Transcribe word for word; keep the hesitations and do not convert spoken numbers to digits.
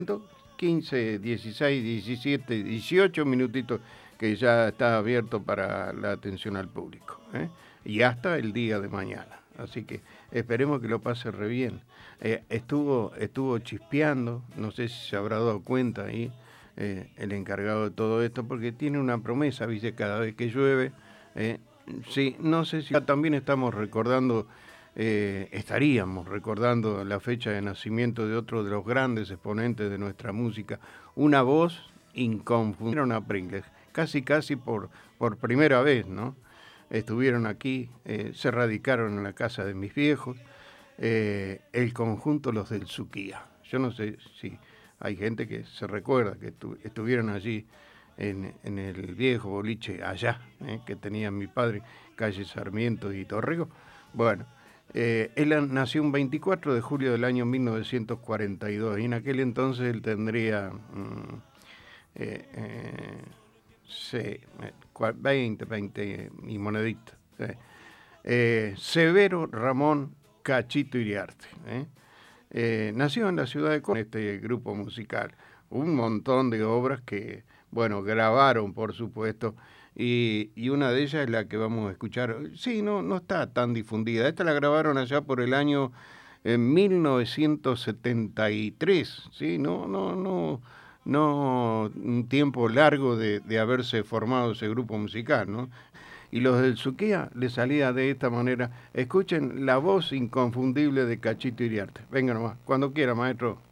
quince, dieciséis, diecisiete, dieciocho minutitos que ya está abierto para la atención al público, ¿eh? Y hasta el día de mañana. Así que esperemos que lo pase re bien. Eh, estuvo, estuvo chispeando, no sé si se habrá dado cuenta ahí, eh, el encargado de todo esto, porque tiene una promesa, dice, cada vez que llueve. Eh, sí, no sé si también estamos recordando, eh, estaríamos recordando la fecha de nacimiento de otro de los grandes exponentes de nuestra música, una voz inconfundible, a Pringles, casi casi por, por primera vez, ¿no? Estuvieron aquí, eh, se radicaron en la casa de mis viejos, eh, el conjunto Los del Suquía. Yo no sé si hay gente que se recuerda que estu estuvieron allí en, en el viejo boliche allá, eh, que tenía mi padre, calle Sarmiento y Torrego. Bueno, eh, él nació un veinticuatro de julio del año mil novecientos cuarenta y dos y en aquel entonces él tendría mmm, eh, eh, sí, veinte, veinte y monedita. Sí. Eh, Severo Ramón Cachito Iriarte. ¿eh? Eh, nació en la ciudad de con este grupo musical. Un montón de obras que, bueno, grabaron, por supuesto, y, y una de ellas es la que vamos a escuchar. Sí, no, no está tan difundida. Esta la grabaron allá por el año en mil novecientos setenta y tres, ¿sí? No, no, no, no un tiempo largo de, de haberse formado ese grupo musical, ¿no? Y los del Suquía le salía de esta manera. Escuchen la voz inconfundible de Cachito Iriarte. Venga nomás, cuando quiera, maestro.